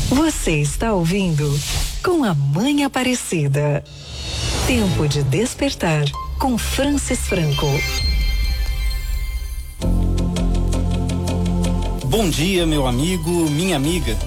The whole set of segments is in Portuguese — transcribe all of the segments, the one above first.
Você está ouvindo Com a Mãe Aparecida. Tempo de despertar com Francis Franco. Bom dia, meu amigo, minha amiga.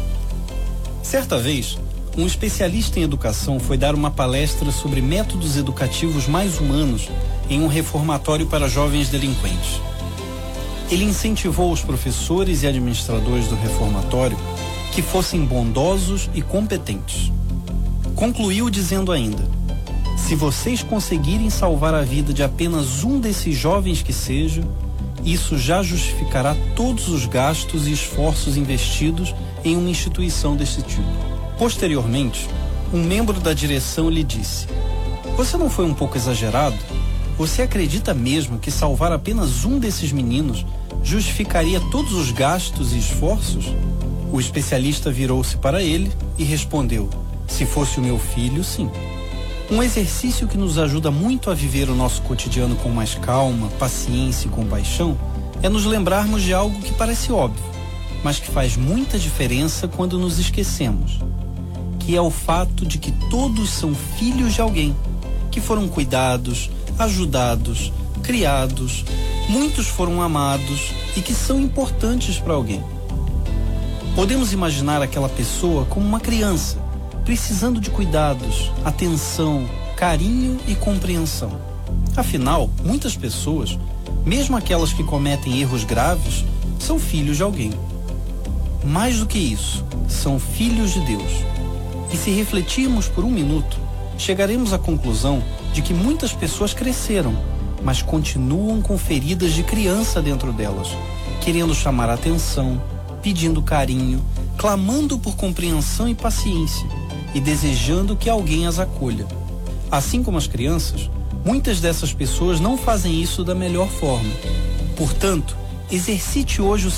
Certa vez, um especialista em educação foi dar uma palestra sobre métodos educativos mais humanos em um reformatório para jovens delinquentes. Ele incentivou os professores e administradores do reformatório que fossem bondosos e competentes. Concluiu dizendo ainda: se vocês conseguirem salvar a vida de apenas um desses jovens que seja, isso já justificará todos os gastos e esforços investidos em uma instituição desse tipo. Posteriormente, um membro da direção lhe disse: você não foi um pouco exagerado? Você acredita mesmo que salvar apenas um desses meninos justificaria todos os gastos e esforços? O especialista virou-se para ele e respondeu: se fosse o meu filho, sim. Um exercício que nos ajuda muito a viver o nosso cotidiano com mais calma, paciência e compaixão é nos lembrarmos de algo que parece óbvio, mas que faz muita diferença quando nos esquecemos, que é o fato de que todos são filhos de alguém, que foram cuidados, ajudados, criados, muitos foram amados e que são importantes para alguém. Podemos imaginar aquela pessoa como uma criança, precisando de cuidados, atenção, carinho e compreensão. Afinal, muitas pessoas, mesmo aquelas que cometem erros graves, são filhos de alguém. Mais do que isso, são filhos de Deus. E se refletirmos por um minuto, chegaremos à conclusão de que muitas pessoas cresceram, mas continuam com feridas de criança dentro delas, querendo chamar a atenção, pedindo carinho, clamando por compreensão e paciência e desejando que alguém as acolha. Assim como as crianças, muitas dessas pessoas não fazem isso da melhor forma. Portanto, exercite hoje o